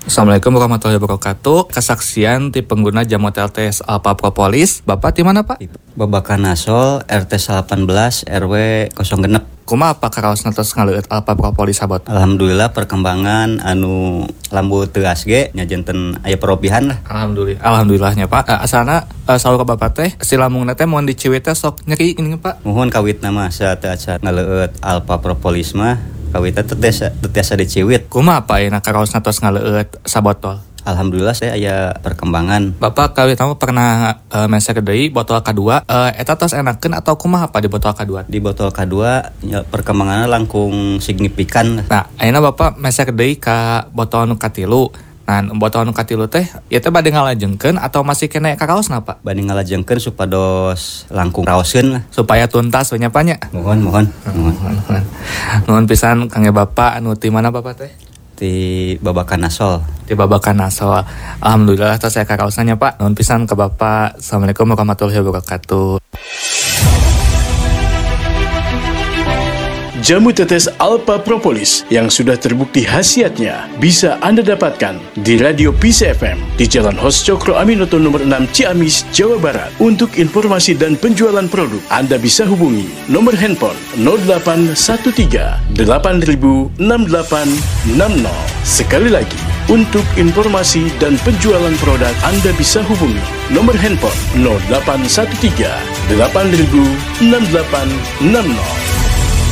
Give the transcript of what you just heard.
Assalamualaikum warahmatullahi wabarakatuh. Kesaksian ti pengguna jamu TLTS Alpha Propolis. Bapak di mana, Pak? Babakan Nasol RT 18 RW 06. Kumaha apa karaosna tos ngaleueut Alpha Propolis sabot? Alhamdulillah perkembangan anu lambu teu asge nya janten aya perobihan lah. Alhamdulillahnya, Pak. Asalna saur ka Bapak teh si lambungna teh mun diciwit teh sok nyeri gini, Pak. Mohon kawitna mah saat ngaleueut Alpha Propolis mah kawitna teu tiasa diciwit. Kumaha apa ayeuna karaosna tos ngaleueut sabotol? Alhamdulillah saya aya perkembangan. Bapak kawit tamu pernah mesek deui botol kedua eta tos enakeun atau kumaha apa di botol kedua? Di botol kedua ya, perkembangannya langkung signifikan. Nah, ayeuna Bapak mesek deui ka botol nu katilu. Nah, botol nu katilu teh ieu teh bade ngalajengkeun atau masih kena karaosna, Pak? Bade ngalajengkeun supados langkung raoskeun lah. Supaya tuntas we nya, Pak nya. Mohon. Nuhun pisan kangge Bapak anu ti mana Bapak teh? Di Babakan Nasol. Di Babakan Nasol. Alhamdulillah tos saya karaosna, Pak. Nuhun pisan ke Bapak. Assalamualaikum warahmatullahi wabarakatuh. Jamu tetes Alpha Propolis yang sudah terbukti khasiatnya bisa Anda dapatkan di Radio Peace FM di Jalan Hos Cokro Aminoto nomor 6 Ciamis, Jawa Barat. Untuk informasi dan penjualan produk, Anda bisa hubungi nomor handphone 0813 8000 6860. Sekali lagi, untuk informasi dan penjualan produk, Anda bisa hubungi nomor handphone 0813 8000 6860.